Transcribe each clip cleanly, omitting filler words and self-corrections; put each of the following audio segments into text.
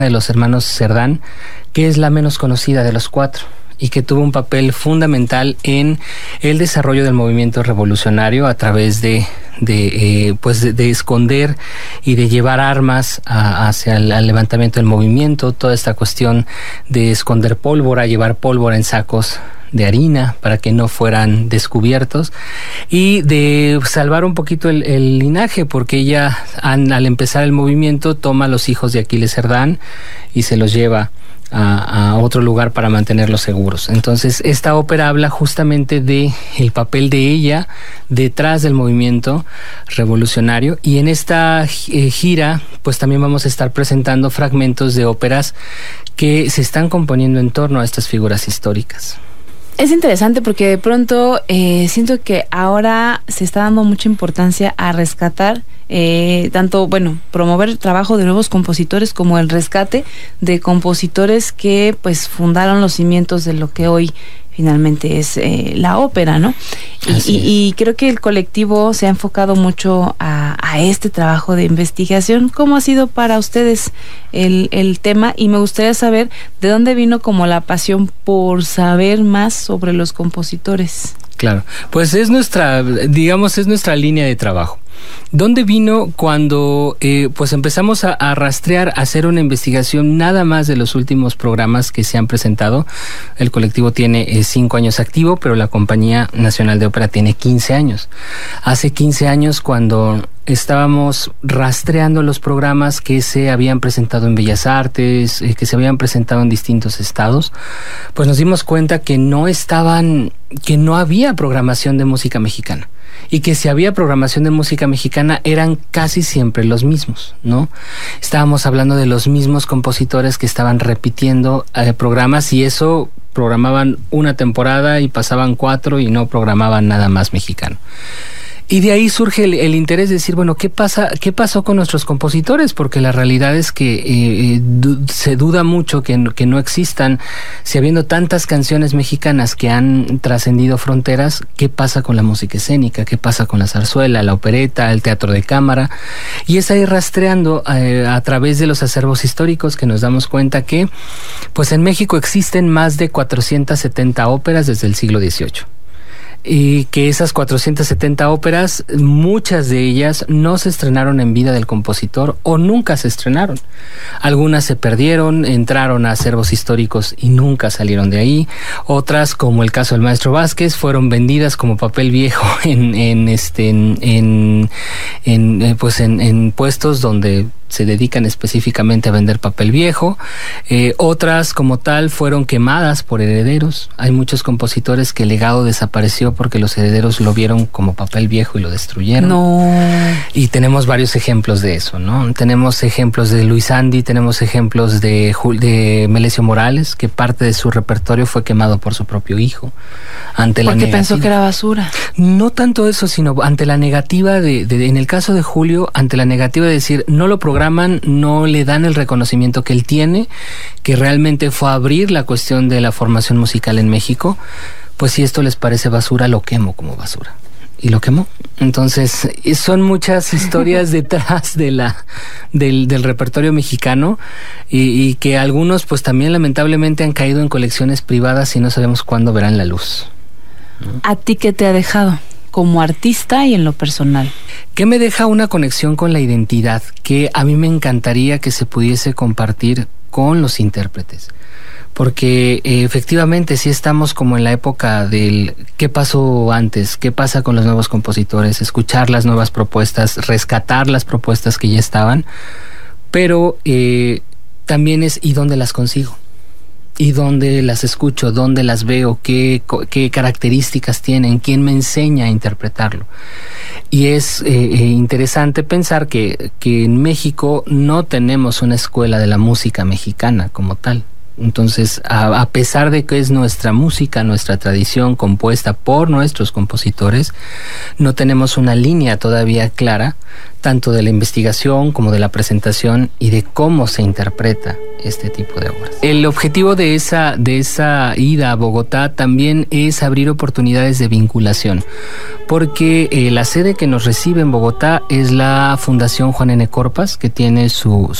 de los hermanos Cerdán, que es la menos conocida de los cuatro y que tuvo un papel fundamental en el desarrollo del movimiento revolucionario a través de esconder y de llevar armas hacia el levantamiento del movimiento, toda esta cuestión de esconder pólvora, llevar pólvora en sacos de harina para que no fueran descubiertos y de salvar un poquito el linaje, porque ella al empezar el movimiento toma a los hijos de Aquiles Cerdán y se los lleva a otro lugar para mantenerlos seguros. Entonces esta ópera habla justamente de el papel de ella detrás del movimiento revolucionario, y en esta gira pues también vamos a estar presentando fragmentos de óperas que se están componiendo en torno a estas figuras históricas. Es interesante porque de pronto siento que ahora se está dando mucha importancia a rescatar tanto, promover el trabajo de nuevos compositores como el rescate de compositores que pues fundaron los cimientos de lo que hoy finalmente es la ópera, ¿no? Y creo que el colectivo se ha enfocado mucho a este trabajo de investigación. ¿Cómo ha sido para ustedes el tema? Y me gustaría saber de dónde vino como la pasión por saber más sobre los compositores. Claro, pues es nuestra línea de trabajo. ¿Dónde vino? Cuando pues empezamos a rastrear, a hacer una investigación nada más de los últimos programas que se han presentado. El colectivo tiene 5 años activo, pero la Compañía Nacional de Ópera tiene 15 años. Hace 15 años, cuando estábamos rastreando los programas que se habían presentado en Bellas Artes, que se habían presentado en distintos estados, pues nos dimos cuenta que no había programación de música mexicana. Y que si había programación de música mexicana eran casi siempre los mismos, ¿no? Estábamos hablando de los mismos compositores que estaban repitiendo programas, y eso programaban una temporada y pasaban 4 y no programaban nada más mexicano. Y de ahí surge el interés de decir, bueno, ¿qué pasó con nuestros compositores? Porque la realidad es que se duda mucho que no existan, si habiendo tantas canciones mexicanas que han trascendido fronteras, ¿qué pasa con la música escénica? ¿Qué pasa con la zarzuela, la opereta, el teatro de cámara? Y es ahí rastreando a través de los acervos históricos que nos damos cuenta que pues en México existen más de 470 óperas desde el siglo XVIII. Y que esas 470 óperas, muchas de ellas no se estrenaron en vida del compositor o nunca se estrenaron. Algunas se perdieron, entraron a acervos históricos y nunca salieron de ahí. Otras, como el caso del maestro Vázquez, fueron vendidas como papel viejo en puestos donde se dedican específicamente a vender papel viejo. Otras, como tal, fueron quemadas por herederos. Hay muchos compositores que el legado desapareció porque los herederos lo vieron como papel viejo y lo destruyeron. No. Y tenemos varios ejemplos de eso, ¿no? Tenemos ejemplos de Luis Andy, tenemos ejemplos de Melesio Morales, que parte de su repertorio fue quemado por su propio hijo. Porque pensó que era basura. No tanto eso, sino ante la negativa en el caso de Julio, ante la negativa de decir, no lo programan, no le dan el reconocimiento que él tiene, que realmente fue a abrir la cuestión de la formación musical en México. Pues si esto les parece basura, lo quemo como basura. Y lo quemó. Entonces, son muchas historias detrás del repertorio mexicano, y que algunos pues también lamentablemente han caído en colecciones privadas y no sabemos cuándo verán la luz, ¿no? ¿A ti qué te ha dejado como artista y en lo personal? ¿Qué me deja? Una conexión con la identidad que a mí me encantaría que se pudiese compartir con los intérpretes. Porque efectivamente sí estamos como en la época del qué pasó antes, qué pasa con los nuevos compositores, escuchar las nuevas propuestas, rescatar las propuestas que ya estaban, pero también es ¿y dónde las consigo? ¿Y dónde las escucho? ¿Dónde las veo? ¿Qué características tienen? ¿Quién me enseña a interpretarlo? Y es interesante pensar que en México no tenemos una escuela de la música mexicana como tal. Entonces, a pesar de que es nuestra música, nuestra tradición compuesta por nuestros compositores, no tenemos una línea todavía clara, tanto de la investigación como de la presentación y de cómo se interpreta este tipo de obras. El objetivo de esa ida a Bogotá también es abrir oportunidades de vinculación, porque la sede que nos recibe en Bogotá es la Fundación Juan N. Corpas, que tiene su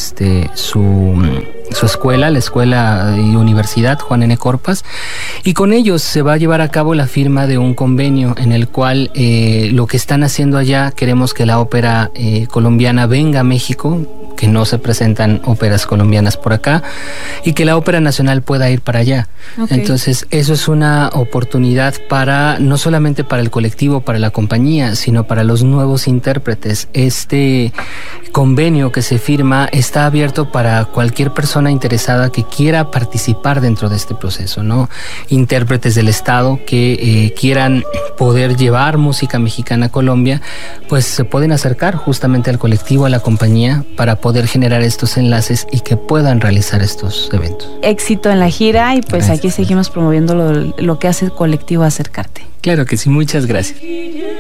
escuela, la Escuela y Universidad Juan N. Corpas, y con ellos se va a llevar a cabo la firma de un convenio en el cual lo que están haciendo allá, queremos que la ópera colombiana venga a México, que no se presentan óperas colombianas por acá, y que la ópera nacional pueda ir para allá. Okay. Entonces, eso es una oportunidad para, no solamente para el colectivo, para la compañía, sino para los nuevos intérpretes. Este convenio que se firma está abierto para cualquier persona interesada que quiera participar dentro de este proceso, ¿no? Intérpretes del Estado que quieran poder llevar música mexicana a Colombia, pues se pueden acercar justamente al colectivo, a la compañía, para poder generar estos enlaces y que puedan realizar estos eventos. Éxito en la gira y pues gracias. Aquí seguimos promoviendo lo que hace el colectivo Acercarte. Claro que sí, muchas gracias.